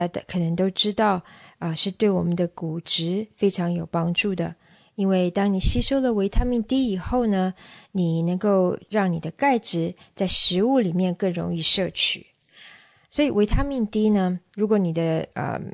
可能都知道是对我们的骨质非常有帮助的。因为当你吸收了维他命 D 以后呢，你能够让你的钙质在食物里面更容易摄取。所以维他命 D 呢，如果你的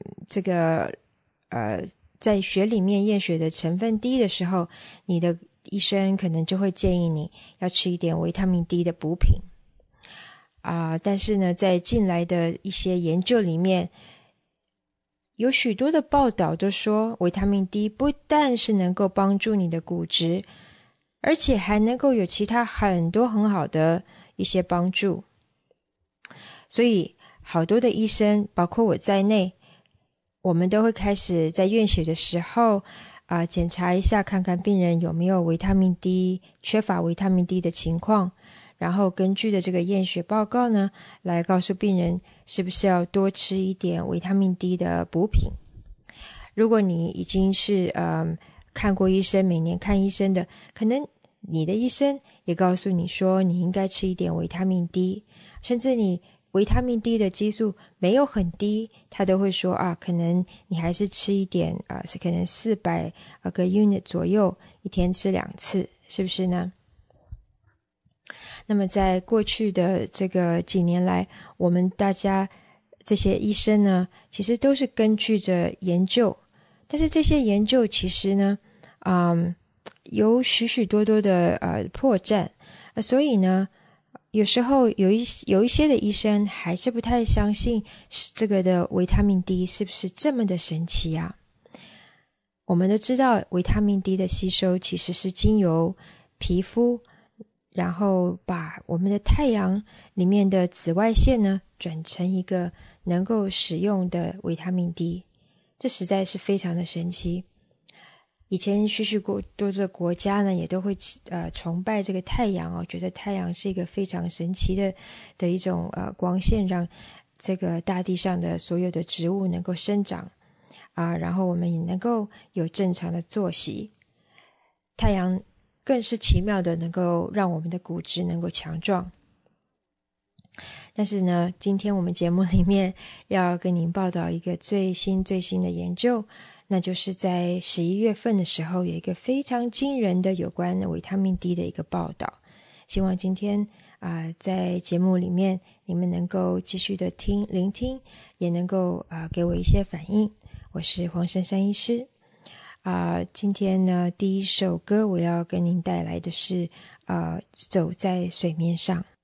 在血里面验血的成分低的时候，你的医生可能就会建议你要吃一点维他命 D 的补品但是呢，在近来的一些研究里面，有许多的报道都说维他命 D 不但是能够帮助你的骨质，而且还能够有其他很多很好的一些帮助。所以好多的医生，包括我在内，我们都会开始在验血的时候检查一下，看看病人有没有维他命 D 缺乏维他命 D 的情况，然后根据的这个验血报告呢，来告诉病人是不是要多吃一点维他命 D 的补品。如果你已经是看过医生，每年看医生的，可能你的医生也告诉你说你应该吃一点维他命 D， 甚至你维他命 D 的激素没有很低，他都会说可能你还是吃一点可能400个 unit 左右，一天吃2次，是不是呢？那么在过去的这个几年来，我们大家这些医生呢，其实都是根据着研究，但是这些研究其实呢有许许多多的破绽所以呢有时候有一些的医生还是不太相信这个的维他命 D 是不是这么的神奇啊。我们都知道维他命 D 的吸收其实是经由皮肤，然后把我们的太阳里面的紫外线呢转成一个能够使用的维他命 D， 这实在是非常的神奇。以前许许多的国家呢也都会崇拜这个太阳觉得太阳是一个非常神奇的一种光线，让这个大地上的所有的植物能够生长然后我们也能够有正常的作息。太阳更是奇妙的能够让我们的骨质能够强壮。但是呢，今天我们节目里面要跟您报道一个最新的研究，那就是在11月份的时候有一个非常惊人的有关维他命 D 的一个报道。希望今天在节目里面你们能够继续的聆听，也能够给我一些反应。我是黄珊珊医师今天呢第一首歌我要跟您带来的是走在水面上。